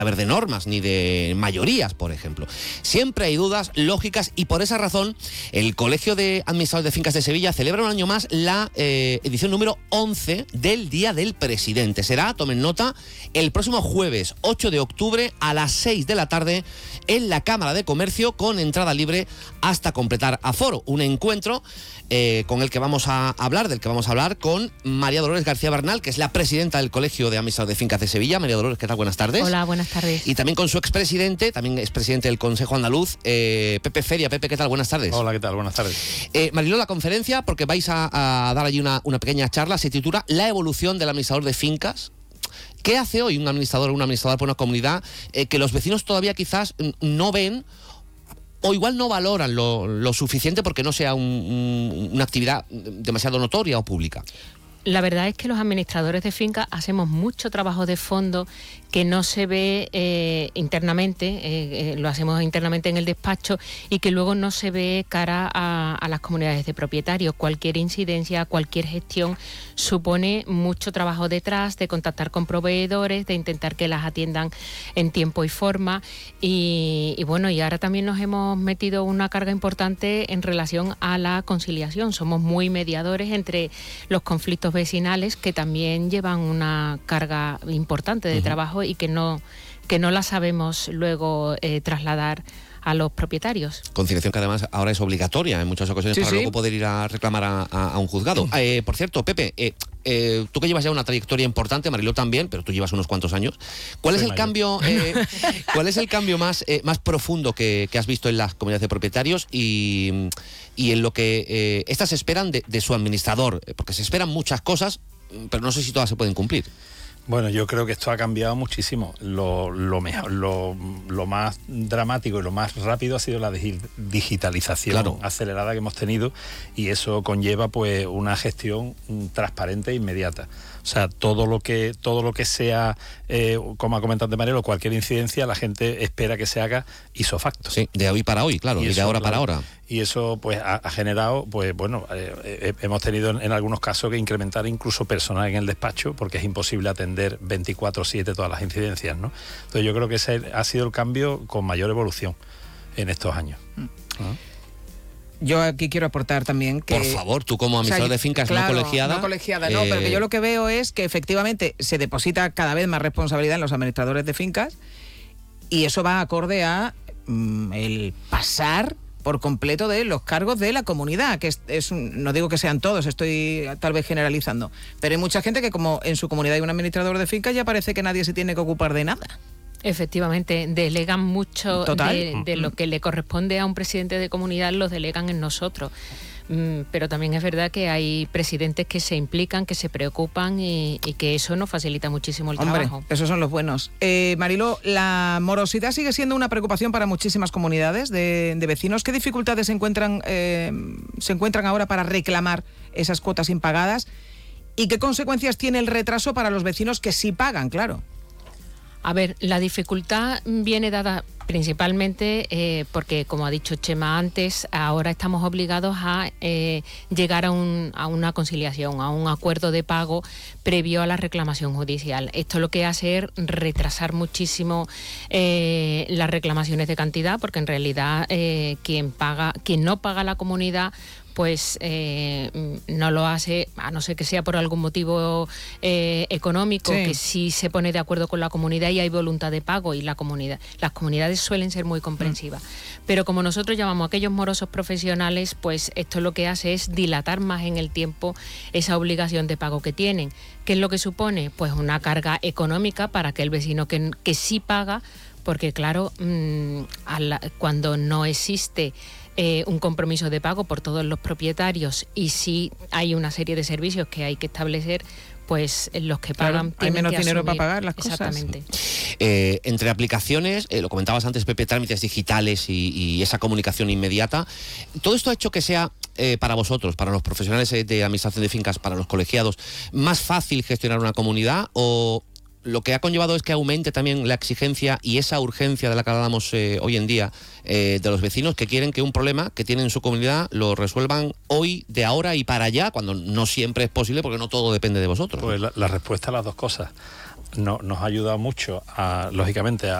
haber de normas ni de mayorías, por ejemplo. Siempre hay dudas lógicas y por esa razón el Colegio de Administradores de Fincas de Sevilla celebra un año más la edición número 11 del Día del Presidente. Será, tomen nota, el próximo jueves 8 de octubre a las 6 de la tarde en la Cámara de Comercio con entrada libre hasta completar aforo. Un encuentro con el que vamos a hablar, del que vamos a hablar con María Dolores García Bernal, que es la presidenta del Colegio de Administradores de Fincas de Sevilla. María Dolores, ¿qué tal? Buenas tardes. Hola, buenas tardes. Y también con su expresidente, también es presidente del Consejo Andaluz, Pepe Feria. Pepe, ¿qué tal? Buenas tardes. Hola, ¿qué tal? Buenas tardes. Mariló, la conferencia, porque vais a dar allí una pequeña charla, se titula La evolución del administrador de fincas. ¿Qué hace hoy un administrador o una administradora por una comunidad que los vecinos todavía quizás no ven o igual no valoran lo suficiente porque no sea una actividad demasiado notoria o pública? La verdad es que los administradores de fincas hacemos mucho trabajo de fondo que no se ve internamente, lo hacemos internamente en el despacho y que luego no se ve cara a las comunidades de propietarios. Cualquier incidencia, cualquier gestión supone mucho trabajo detrás, de contactar con proveedores, de intentar que las atiendan en tiempo y forma y bueno, y ahora también nos hemos metido una carga importante en relación a la conciliación. Somos muy mediadores entre los conflictos vecinales que también llevan una carga importante de trabajo y que no la sabemos luego trasladar a los propietarios. Conciliación que además ahora es obligatoria en muchas ocasiones para luego poder ir a reclamar a un juzgado. Por cierto, Pepe, tú que llevas ya una trayectoria importante, Mariló también, pero tú llevas unos cuantos años. ¿Cuál es el cambio más profundo que has visto en las comunidades de propietarios y en lo que estas esperan de su administrador? Porque se esperan muchas cosas, pero no sé si todas se pueden cumplir. Bueno, yo creo que esto ha cambiado muchísimo. Lo más dramático y lo más rápido ha sido la digitalización acelerada que hemos tenido y eso conlleva pues una gestión transparente e inmediata. O sea, todo lo que sea, como ha comentado Mariló, cualquier incidencia, la gente espera que se haga ipso facto. Sí, de hoy para hoy, claro, y de ahora para ahora. Y eso pues ha generado, pues bueno, hemos tenido en algunos casos que incrementar incluso personal en el despacho porque es imposible atender 24/7 todas las incidencias, ¿no? Entonces yo creo que ese ha sido el cambio con mayor evolución en estos años. Yo aquí quiero aportar también que... Por favor, tú como administrador de fincas, claro, no colegiada... No colegiada, no, pero que yo lo que veo es que efectivamente se deposita cada vez más responsabilidad en los administradores de fincas y eso va acorde a el pasar por completo de los cargos de la comunidad, que no digo que sean todos, estoy tal vez generalizando, pero hay mucha gente que como en su comunidad hay un administrador de fincas ya parece que nadie se tiene que ocupar de nada. Efectivamente, delegan mucho de lo que le corresponde a un presidente de comunidad, los delegan en nosotros. Pero también es verdad que hay presidentes que se implican, que se preocupan y que eso nos facilita muchísimo el trabajo. Esos son los buenos. Mariló, la morosidad sigue siendo una preocupación para muchísimas comunidades de vecinos. ¿Qué dificultades se encuentran ahora para reclamar esas cuotas impagadas? ¿Y qué consecuencias tiene el retraso para los vecinos que sí pagan, claro? A ver, la dificultad viene dada principalmente porque, como ha dicho Chema antes, ahora estamos obligados a llegar a una conciliación, a un acuerdo de pago previo a la reclamación judicial. Esto lo que hace es retrasar muchísimo las reclamaciones de cantidad, porque en realidad quien no paga la comunidad pues no lo hace, a no ser que sea por algún motivo económico, que sí se pone de acuerdo con la comunidad y hay voluntad de pago y las comunidades suelen ser muy comprensivas. Pero como nosotros llamamos a aquellos morosos profesionales, pues esto lo que hace es dilatar más en el tiempo esa obligación de pago que tienen. ¿Qué es lo que supone? Pues una carga económica para aquel vecino que sí paga, porque claro, cuando no existe un compromiso de pago por todos los propietarios y si hay una serie de servicios que hay que establecer, pues los que pagan hay menos dinero para pagar las cosas. Exactamente. Entre aplicaciones, lo comentabas antes, Pepe, trámites digitales y esa comunicación inmediata, ¿todo esto ha hecho que sea para vosotros, para los profesionales de administración de fincas, para los colegiados, más fácil gestionar una comunidad o lo que ha conllevado es que aumente también la exigencia y esa urgencia de la que hablamos hoy en día de los vecinos que quieren que un problema que tienen en su comunidad lo resuelvan hoy, de ahora y para allá, cuando no siempre es posible porque no todo depende de vosotros? Pues la respuesta a las dos cosas. nos ha ayudado mucho, lógicamente,